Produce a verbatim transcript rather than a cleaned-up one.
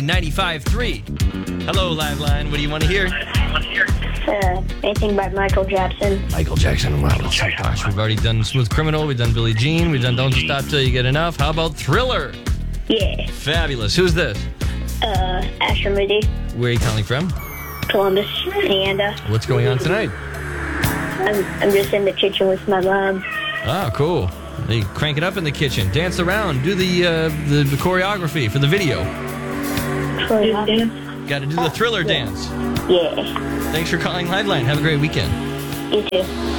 ninety-five point three. Hello, Liveline. What do you want to hear? Uh, anything by Michael Jackson. Michael Jackson. Wow, that's so gosh. We've already done Smooth Criminal. We've done Billie Jean. We've done Don't You Stop Till You Get Enough. How about Thriller? Yeah. Fabulous. Who's this? Uh, Asher Moody. Where are you calling from? Columbus, Indiana. What's going on tonight? I'm, I'm just in the kitchen with my mom. Oh, cool. You crank it up in the kitchen. Dance around. Do the, uh, the, the choreography for the video. Got to do the Thriller dance. Yeah. Thanks for calling Liveline. Have a great weekend. You too.